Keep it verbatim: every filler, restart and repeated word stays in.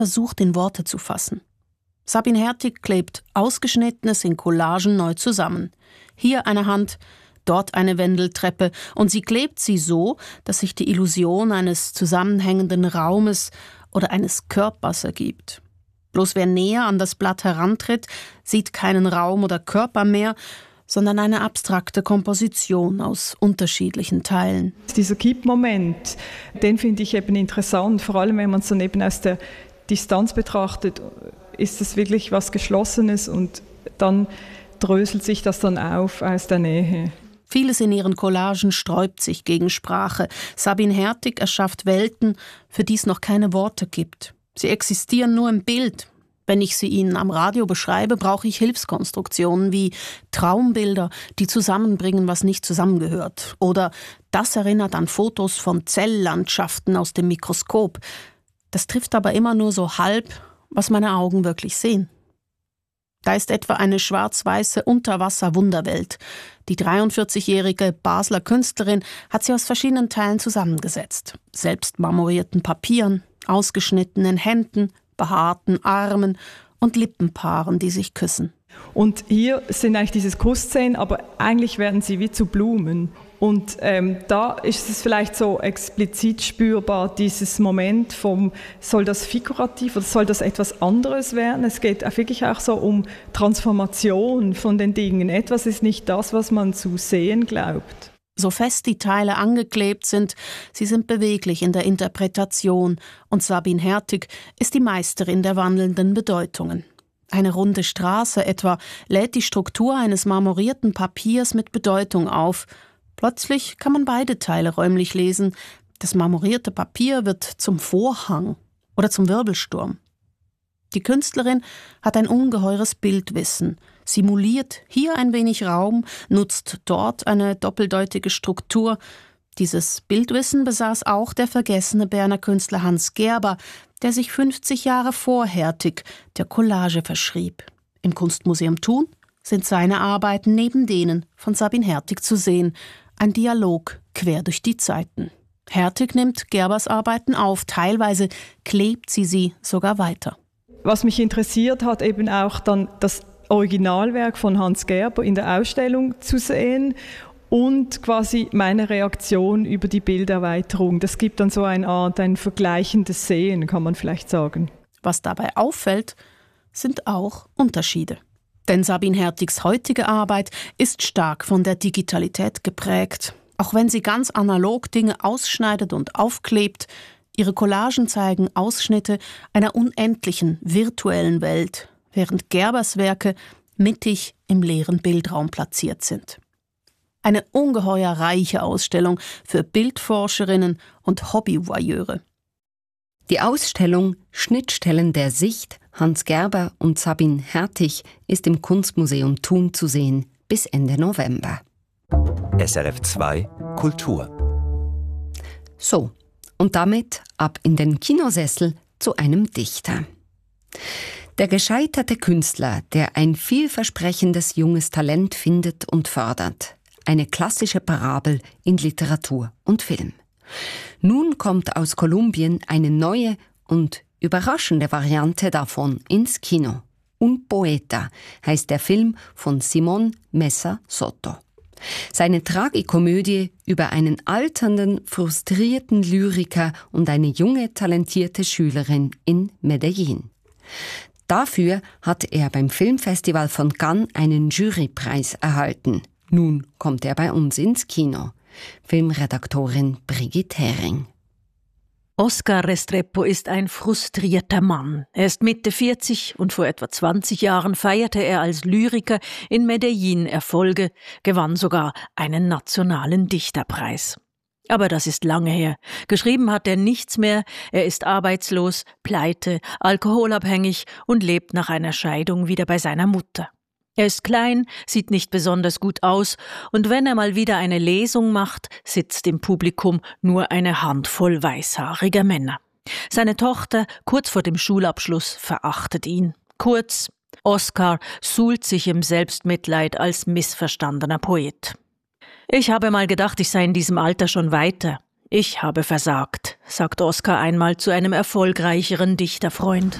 versucht, in Worte zu fassen. Sabine Hertig klebt Ausgeschnittenes in Collagen neu zusammen. Hier eine Hand, dort eine Wendeltreppe, und sie klebt sie so, dass sich die Illusion eines zusammenhängenden Raumes oder eines Körpers ergibt. Bloß wer näher an das Blatt herantritt, sieht keinen Raum oder Körper mehr, sondern eine abstrakte Komposition aus unterschiedlichen Teilen. Dieser Kippmoment, den finde ich eben interessant, vor allem wenn man es dann eben aus der Distanz betrachtet, ist es wirklich was Geschlossenes und dann dröselt sich das dann auf aus der Nähe. Vieles in ihren Collagen sträubt sich gegen Sprache. Sabine Hertig erschafft Welten, für die es noch keine Worte gibt. Sie existieren nur im Bild. Wenn ich sie Ihnen am Radio beschreibe, brauche ich Hilfskonstruktionen wie Traumbilder, die zusammenbringen, was nicht zusammengehört. Oder das erinnert an Fotos von Zelllandschaften aus dem Mikroskop. Das trifft aber immer nur so halb, was meine Augen wirklich sehen. Da ist etwa eine schwarz-weiße Unterwasser-Wunderwelt. Die dreiundvierzigjährige Basler Künstlerin hat sie aus verschiedenen Teilen zusammengesetzt. Selbst marmorierten Papieren, ausgeschnittenen Händen, behaarten Armen und Lippenpaaren, die sich küssen. Und hier sind eigentlich diese Kussszenen, aber eigentlich werden sie wie zu Blumen. Und ähm, da ist es vielleicht so explizit spürbar, dieses Moment vom, soll das figurativ oder soll das etwas anderes werden? Es geht auch wirklich auch so um Transformation von den Dingen. Etwas ist nicht das, was man zu sehen glaubt. So fest die Teile angeklebt sind, sie sind beweglich in der Interpretation, und Sabine Hertig ist die Meisterin der wandelnden Bedeutungen. Eine runde Straße etwa lädt die Struktur eines marmorierten Papiers mit Bedeutung auf. Plötzlich kann man beide Teile räumlich lesen. Das marmorierte Papier wird zum Vorhang oder zum Wirbelsturm. Die Künstlerin hat ein ungeheures Bildwissen, simuliert hier ein wenig Raum, nutzt dort eine doppeldeutige Struktur. Dieses Bildwissen besaß auch der vergessene Berner Künstler Hans Gerber, der sich fünfzig Jahre vor Hertig der Collage verschrieb. Im Kunstmuseum Thun sind seine Arbeiten neben denen von Sabine Hertig zu sehen. Ein Dialog quer durch die Zeiten. Hertig nimmt Gerbers Arbeiten auf, teilweise klebt sie sie sogar weiter. Was mich interessiert hat, eben auch dann das Originalwerk von Hans Gerber in der Ausstellung zu sehen und quasi meine Reaktion über die Bilderweiterung. Das gibt dann so eine Art, ein vergleichendes Sehen, kann man vielleicht sagen. Was dabei auffällt, sind auch Unterschiede. Denn Sabine Hertigs heutige Arbeit ist stark von der Digitalität geprägt. Auch wenn sie ganz analog Dinge ausschneidet und aufklebt, ihre Collagen zeigen Ausschnitte einer unendlichen virtuellen Welt, während Gerbers Werke mittig im leeren Bildraum platziert sind. Eine ungeheuer reiche Ausstellung für Bildforscherinnen und Hobbyvoyeure. Die Ausstellung Schnittstellen der Sicht, Hans Gerber und Sabine Hertig ist im Kunstmuseum Thun zu sehen bis Ende November. S R F zwei Kultur. So, und damit ab in den Kinosessel zu einem Dichter. Der gescheiterte Künstler, der ein vielversprechendes junges Talent findet und fördert. Eine klassische Parabel in Literatur und Film. Nun kommt aus Kolumbien eine neue und überraschende Variante davon ins Kino. Un Poeta heißt der Film von Simón Mesa Soto. Seine Tragikomödie über einen alternden, frustrierten Lyriker und eine junge, talentierte Schülerin in Medellin. Dafür hat er beim Filmfestival von Cannes einen Jurypreis erhalten. Nun kommt er bei uns ins Kino. Filmredaktorin Brigitte Hering. Oscar Restrepo ist ein frustrierter Mann. Er ist Mitte vierzig und vor etwa zwanzig Jahren feierte er als Lyriker in Medellin Erfolge, gewann sogar einen nationalen Dichterpreis. Aber das ist lange her. Geschrieben hat er nichts mehr, er ist arbeitslos, pleite, alkoholabhängig und lebt nach einer Scheidung wieder bei seiner Mutter. Er ist klein, sieht nicht besonders gut aus und wenn er mal wieder eine Lesung macht, sitzt im Publikum nur eine Handvoll weißhaariger Männer. Seine Tochter, kurz vor dem Schulabschluss, verachtet ihn. Kurz, Oscar suhlt sich im Selbstmitleid als missverstandener Poet. Ich habe mal gedacht, ich sei in diesem Alter schon weiter. Ich habe versagt, sagt Oskar einmal zu einem erfolgreicheren Dichterfreund.